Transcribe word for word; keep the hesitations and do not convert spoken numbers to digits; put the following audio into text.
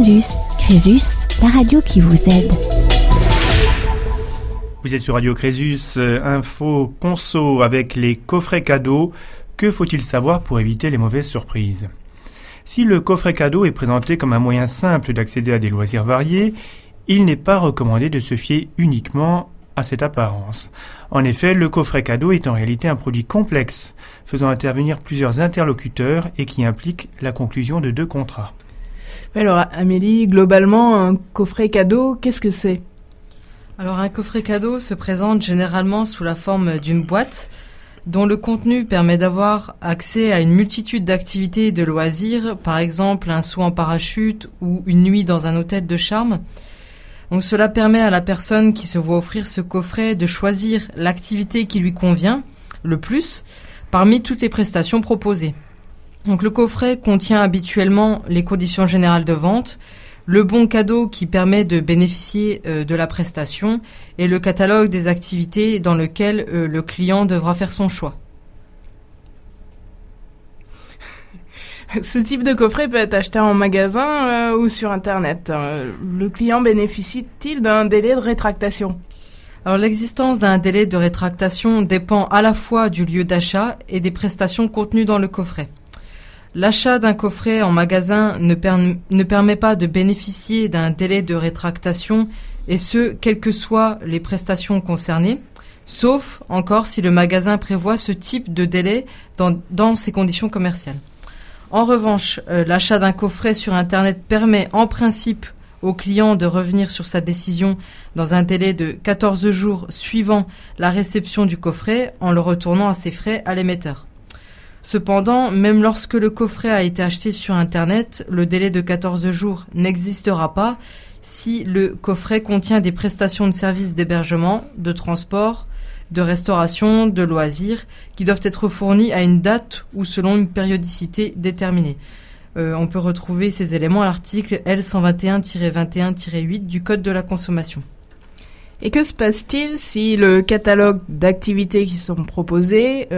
Crésus. Crésus, la radio qui vous aide. Vous êtes sur Radio Crésus, euh, info conso avec les coffrets cadeaux. Que faut-il savoir pour éviter les mauvaises surprises ? Si le coffret cadeau est présenté comme un moyen simple d'accéder à des loisirs variés, il n'est pas recommandé de se fier uniquement à cette apparence. En effet, le coffret cadeau est en réalité un produit complexe, faisant intervenir plusieurs interlocuteurs et qui implique la conclusion de deux contrats. Alors Amélie, globalement, un coffret cadeau, qu'est-ce que c'est ? Alors un coffret cadeau se présente généralement sous la forme d'une boîte dont le contenu permet d'avoir accès à une multitude d'activités et de loisirs, par exemple un saut en parachute ou une nuit dans un hôtel de charme. Donc cela permet à la personne qui se voit offrir ce coffret de choisir l'activité qui lui convient le plus parmi toutes les prestations proposées. Donc le coffret contient habituellement les conditions générales de vente, le bon cadeau qui permet de bénéficier euh, de la prestation et le catalogue des activités dans lequel euh, le client devra faire son choix. Ce type de coffret peut être acheté en magasin euh, ou sur Internet. Euh, le client bénéficie-t-il d'un délai de rétractation ? Alors l'existence d'un délai de rétractation dépend à la fois du lieu d'achat et des prestations contenues dans le coffret. L'achat d'un coffret en magasin ne, per- ne permet pas de bénéficier d'un délai de rétractation, et ce, quelles que soient les prestations concernées, sauf encore si le magasin prévoit ce type de délai dans, dans ses conditions commerciales. En revanche, euh, l'achat d'un coffret sur Internet permet en principe au client de revenir sur sa décision dans un délai de quatorze jours suivant la réception du coffret en le retournant à ses frais à l'émetteur. Cependant, même lorsque le coffret a été acheté sur Internet, le délai de quatorze jours n'existera pas si le coffret contient des prestations de services d'hébergement, de transport, de restauration, de loisirs, qui doivent être fournis à une date ou selon une périodicité déterminée. Euh, on peut retrouver ces éléments à l'article L cent vingt et un tiret vingt et un tiret huit du Code de la consommation. Et que se passe-t-il si le catalogue d'activités qui sont proposées